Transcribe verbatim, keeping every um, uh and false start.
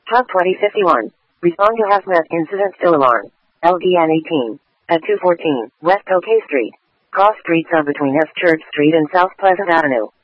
Hub twenty fifty-one. Respond to hazmat incident still alarm. L D N eighteen. At two fourteen, West OK Street. Cross streets are between S Church Street and South Pleasant Avenue.